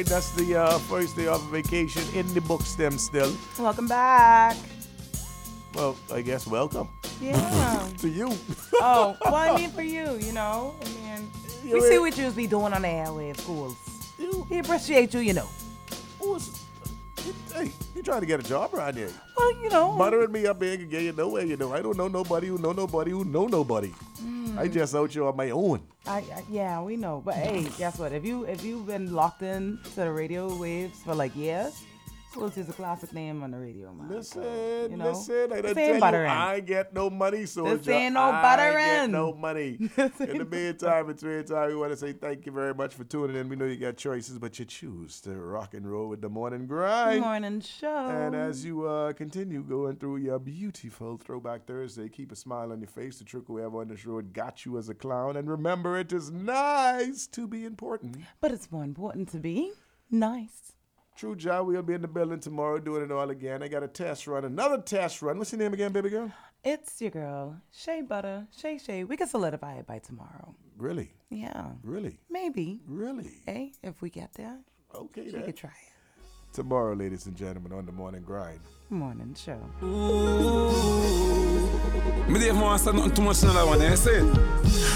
right, that's the first day of vacation in the books them still. Welcome back. Well, I guess welcome. Yeah. To you. Oh, well, I mean for you, you know. I mean, we see what you be doing on the airwaves, schools. We appreciate you, you know. Hey, you trying to get a job around here? Well, you know. Buttering me up here can get you nowhere, you know. I don't know nobody who know nobody who know nobody. I just out here on my own. Yeah, we know. But hey, guess what? If you've been locked in to the radio waves for like years, Schools is a classic name on the radio, man. Listen, you know? listen. I This done ain't tell you, buttering. I ain't get no money, soldier. This ain't no I ain't buttering. get no money. In the meantime, we want to say thank you very much for tuning in. We know you got choices, but you choose to rock and roll with the morning grind. Morning show. And as you continue going through your beautiful Throwback Thursday, keep a smile on your face. The trick whoever on this road got you as a clown. And remember, it is nice to be important. But it's more important to be nice. True, John. We'll be in the building tomorrow doing it all again. I got a test run, another test run. What's your name again, baby girl? It's your girl, Shea Butter. Shay. We can solidify it by tomorrow. Really? Yeah. Really? Maybe. Really? Hey, if we get there, Okay, we then. could try it. Tomorrow, ladies and gentlemen, on the morning grind. Morning show. Me didn't want to say nothing too much in that one, you see?